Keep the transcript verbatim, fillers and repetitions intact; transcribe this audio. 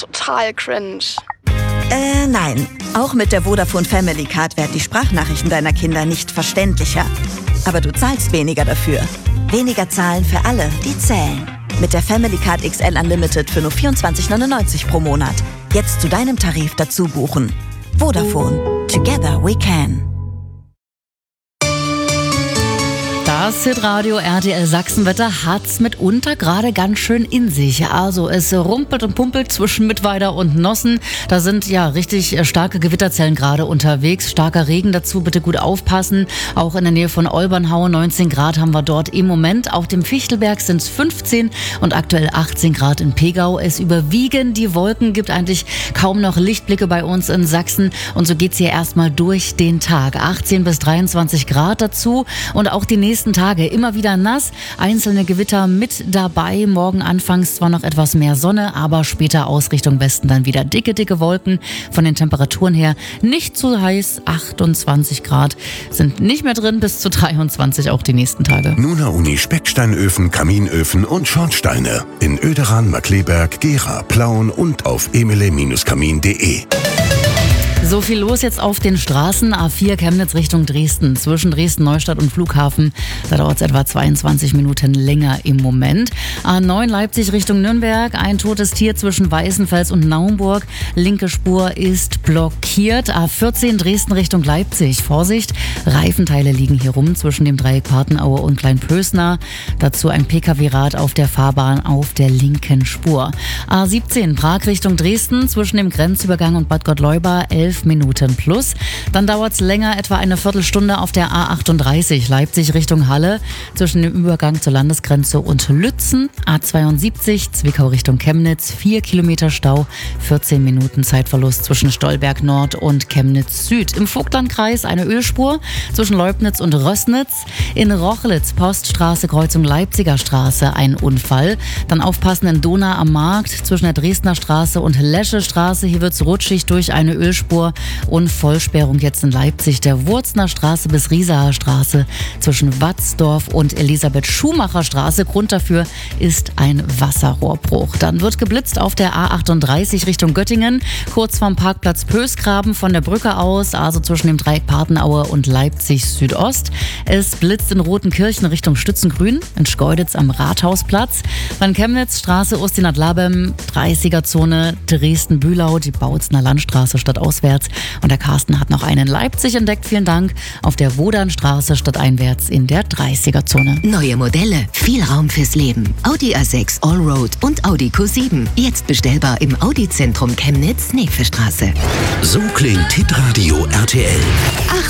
total cringe. Äh, nein. Auch mit der Vodafone Family Card werden die Sprachnachrichten deiner Kinder nicht verständlicher. Aber du zahlst weniger dafür. Weniger zahlen für alle, die zählen. Mit der Family Card X L Unlimited für nur vierundzwanzig neunundneunzig pro Monat. Jetzt zu deinem Tarif dazu buchen. Vodafone. Together we can. Das Hitradio R T L Sachsenwetter hat's mitunter gerade ganz schön in sich. Also es rumpelt und pumpelt zwischen Mittweida und Nossen. Da sind ja richtig starke Gewitterzellen gerade unterwegs. Starker Regen dazu, bitte gut aufpassen. Auch in der Nähe von Olbernhau, neunzehn Grad haben wir dort im Moment. Auf dem Fichtelberg sind es fünfzehn und aktuell achtzehn Grad in Pegau. Es überwiegen die Wolken, gibt eigentlich kaum noch Lichtblicke bei uns in Sachsen. Und so geht's hier erstmal durch den Tag. achtzehn bis dreiundzwanzig Grad dazu und auch die nächsten Tage immer wieder nass, einzelne Gewitter mit dabei. Morgen anfangs zwar noch etwas mehr Sonne, aber später aus Richtung Westen dann wieder dicke, dicke Wolken. Von den Temperaturen her nicht zu heiß, achtundzwanzig Grad sind nicht mehr drin, bis zu dreiundzwanzig auch die nächsten Tage. Nuna Uni Specksteinöfen, Kaminöfen und Schornsteine in Oederan, Markleberg, Gera, Plauen und auf emile Kamin punkt de. So viel los jetzt auf den Straßen. A vier Chemnitz Richtung Dresden. Zwischen Dresden, Neustadt und Flughafen. Da dauert es etwa zweiundzwanzig Minuten länger im Moment. A neun Leipzig Richtung Nürnberg. Ein totes Tier zwischen Weißenfels und Naumburg. Linke Spur ist blockiert. A vierzehn Dresden Richtung Leipzig. Vorsicht, Reifenteile liegen hier rum zwischen dem Dreieck Partenaue und Kleinpösner. Dazu ein P K W-Rad auf der Fahrbahn auf der linken Spur. A siebzehn Prag Richtung Dresden. Zwischen dem Grenzübergang und Bad Gottleuba elf Minuten plus. Dann dauert es länger, etwa eine Viertelstunde auf der A achtunddreißig Leipzig Richtung Halle zwischen dem Übergang zur Landesgrenze und Lützen. A zweiundsiebzig Zwickau Richtung Chemnitz, vier Kilometer Stau, vierzehn Minuten Zeitverlust zwischen Stolberg Nord und Chemnitz Süd. Im Vogtlandkreis eine Ölspur zwischen Leubnitz und Rößnitz. In Rochlitz Poststraße Kreuzung Leipziger Straße ein Unfall. Dann aufpassen in Dohna am Markt zwischen der Dresdner Straße und Lesche Straße. Hier wird es rutschig durch eine Ölspur. Und Vollsperrung jetzt in Leipzig, der Wurzner Straße bis Riesaer Straße zwischen Watzdorf und Elisabeth-Schumacher Straße. Grund dafür ist ein Wasserrohrbruch. Dann wird geblitzt auf der A achtunddreißig Richtung Göttingen, kurz vorm Parkplatz Pösgraben von der Brücke aus, also zwischen dem Dreieck Partenaue und Leipzig Südost. Es blitzt in Rotenkirchen Richtung Stützengrün, in Schkeuditz am Rathausplatz. Dann Chemnitz Straße Ustinat-Labem, dreißiger-Zone Dresden-Bühlau, die Bautzner Landstraße stadtauswärts. Und der Carsten hat noch einen in Leipzig entdeckt, vielen Dank, auf der Wodanstraße stadteinwärts in der dreißiger-Zone. Neue Modelle, viel Raum fürs Leben. Audi A sechs Allroad und Audi Q sieben. Jetzt bestellbar im Audi-Zentrum Chemnitz, Neefestraße. So klingt Hitradio R T L.